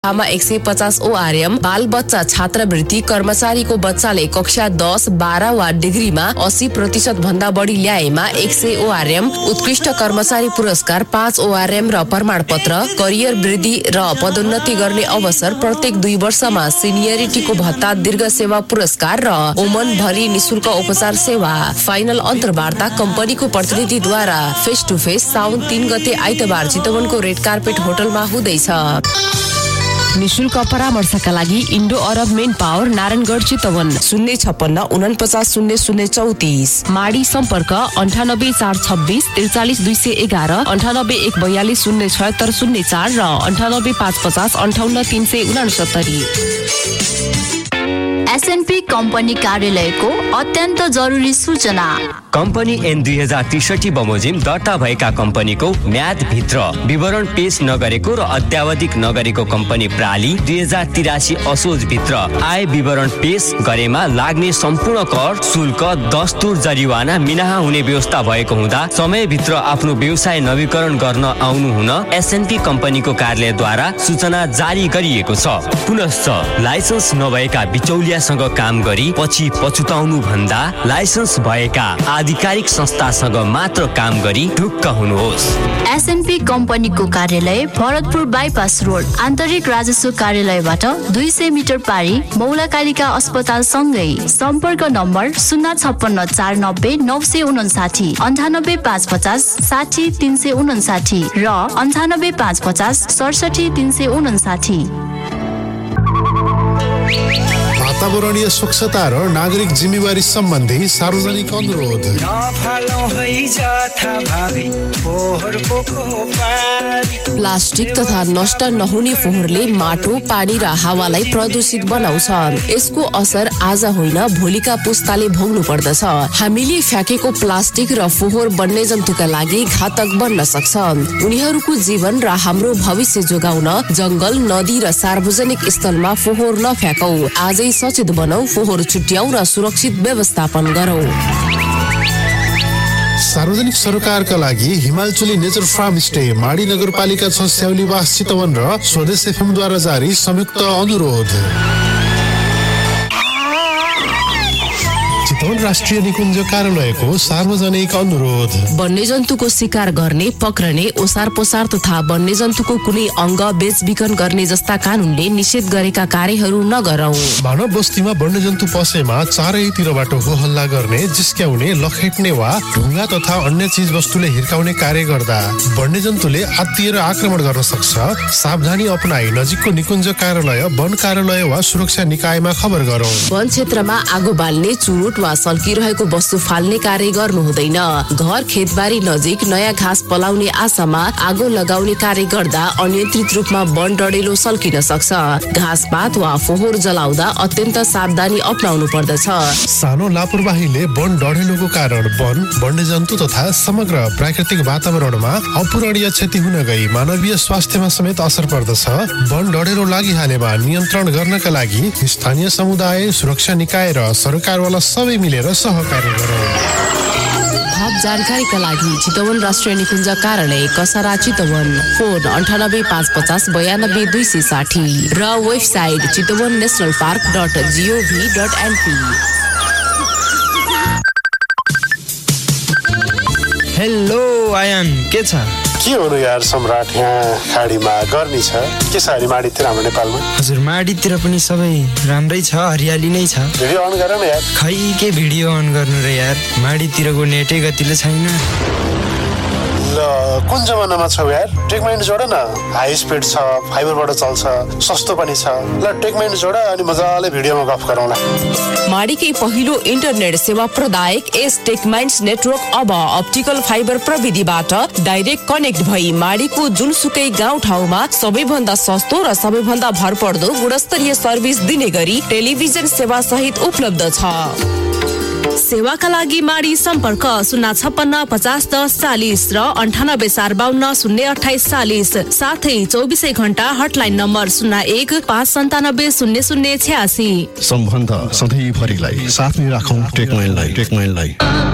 150 ORM, बाल बच्चा छात्रवृत्ति, कर्मचारीको बच्चाले कक्षा 10, 12 वा डिग्रीमा 80% भन्दा बढी ल्याएमा 100 ORM, उत्कृष्ट कर्मचारी पुरस्कार 5 ORM र प्रमाणपत्र, करियर वृद्धि र पदोन्नति गर्ने अवसर, प्रत्येक 2 वर्षमा सिनियरिटीको भत्ता, दीर्घ सेवा पुरस्कार र ओमन भरि निशुल्क उपचार सेवा। फाइनल अन्तर्वार्ता कम्पनीको प्रतिनिधिद्वारा फेस टु फेस साउन 3 गते आइतबार चितवनको रेड कार्पेट होटलमा हुँदैछ। निशुल्क परामर्शका लागि इन्डो अरब मेन पावर नारायणगढ चितवन 056 49 0034। माडी सम्पर्क 98 426 43 211, 98 142 076 04 र 98 550 58 369। एसएनपी कम्पनी कार्यालयको अत्यन्त जरुरी सूचना। कम्पनी एन 2063 बमोजिम दर्ता भएका कम्पनीको म्याद भित्र विवरण पेश नगरेको र अत्यावधिक नगरेको कम्पनी प्राली 2083 असोज भित्र आय विवरण पेश गरेमा लाग्ने सम्पूर्ण कर, शुल्क, दस्तुर, जरिवाना मिनाहा हुने व्यवस्था भएको हुँदा समयभित्र आफ्नो व्यवसाय नवीकरण गर्न आउनु हुन एसएनपी कम्पनीको कार्यालयद्वारा सूचना जारी गरिएको छ। पुनश्च लाइसेन्स नभएका बिचौलियासँग काम गरी पछि पछुताउनु भन्दा लाइसेन्स भएका आधिकारिक संस्थासँग मात्र काम गरी ढुक्क हुनुहोस्। एसएनपी कम्पनीको कार्यालय भरतपुर बाइपास रोड, आन्तरिक राजस्व कार्यालयबाट 200 मिटर पारी, मौलाकालिका अस्पताल सँगै। सम्पर्क नम्बर 056 490 959, 98 550 60 359 र 98 550 67 359। वातावरणीय स्वच्छता र नागरिक जिम्मेवारी सम्बन्धी सार्वजनिक अनुरोध। प्लास्टिक तथा नष्ट नहुने फोहोरले माटो, पानी र हावालाई प्रदूषित बनाउँछ। यसको असर आज होइन भोलिका पुस्ताले भोग्नु पर्दछ। हामीले फ्याँकेको प्लास्टिक र फोहोर वन्यजन्तुका लागि घातक बन्न सक्छ। उनीहरूको जीवन र हाम्रो भविष्य जोगाउन जंगल, नदी र सार्वजनिक स्थलमा फोहोर नफ्याँकौ। आजै सचेत बनौ, फोहोर छुट्याउ र सुरक्षित व्यवस्थापन गरौँ। सार्वजनिक सरोकारका लागि हिमालचुली नेचर फार्म स्टे, माडी नगरपालिका 6 स्याउलीवास चितवन र स्वदेश एफएम द्वारा जारी संयुक्त अनुरोध। चितवन राष्ट्रिय निकुञ्ज कार्यालयको सार्वजनिक अनुरोध। वन्यजन्तुको शिकार गर्ने, पक्रने, ओसार पोसार तथा वन्यजन्तुको कुनै अङ्ग बेचबिखन गर्ने जस्ता कानूनले निषेध गरेका कार्यहरू नगरौं। मानव बस्तीमा वन्यजन्तु पसेमा चारैतिरबाट हो हल्ला गर्ने, जिस्क्याउने, लखेट्ने वा ढुङ्गा तथा अन्य चीज वस्तुले हिर्काउने कार्य गर्दा वन्यजन्तुले आत्तिएर आक्रमण गर्न सक्छ। सावधानी अपनाई नजिकको निकुञ्ज कार्यालय, वन कार्यालय वा सुरक्षा निकायमा खबर गरौं। वन क्षेत्रमा आगो बाल्ने, चुरोट वा सल्किरहेको वस्तु फाल्ने कार्य गर्नु हुँदैन। घर, खेतबारी नजिक नयाँ घाँस पलाउने आशामा आगो लगाउने कार्य गर्दा अनियन्त्रित रूपमा वन डढेलो सल्किन सक्छ। घाँसपात वा फोहोर जलाउँदा अत्यन्त सावधानी अपनाउनु पर्दछ। सानो लापरवाहीले वन डढेलोको कारण वन, वन्यजन्तु तथा समग्र प्राकृतिक वातावरणमा अपूरणीय क्षति हुन गई मानवीय स्वास्थ्यमा समेत असर पर्दछ। वन डढेलो लागिहालेमा नियन्त्रण गर्नका लागि स्थानीय समुदाय, सुरक्षा निकाय र सरकारवाला सबै मिलेर सहकार्य गरौँ। थप जानकारीका लागि चितवन राष्ट्रिय निकुञ्ज कार्यालय, कसरा, चितवन, फोन 98 550 92 260 र वेबसाइट chitawannationalpark.gov.np। हेलो आयान, के छ? के हुनु यार सम्राट, यहाँ खाडीमा गर्मी छ। के छ अहिले माडीतिर हाम्रो नेपालमा? हजुर, माडीतिर पनि सबै राम्रै छ, हरियाली नै छ। भिडियो अन गर न यार। खै के भिडियो अन गर्नु र यार, माडीतिरको नेटै गतिले छैन। ल कुन जमानामा छौ यार? टेकमाइन्ड जोड न, हाई स्पिड छ, फाइबरबाट चल्छ, सस्तो पनि छ। ल टेकमाइन्ड जोड अनि मजाले भिडियोमा गफ गरौँला। माडीकै पहिलो इन्टरनेट सेवा प्रदायक एस टेकमाइन्ड्स नेटवर्क अब अप्टिकल फाइबर प्रविधिबाट डाइरेक्ट कनेक्ट भई माडीको जुनसुकै गाउँ ठाउँमा सबैभन्दा सस्तो र सबैभन्दा भरपर्दो गुणस्तरीय सर्भिस दिने गरी टेलिभिजन सेवा सहित उपलब्ध छ। सेवाका लागि माडी सम्पर्क 056 50 10 40 र 98 452 028 40। साथै 24 घण्टा हटलाइन नम्बर 01 597 0086। सम्बन्ध सधैँभरिलाई साथमै राखौँ टेकमाइन्डलाई।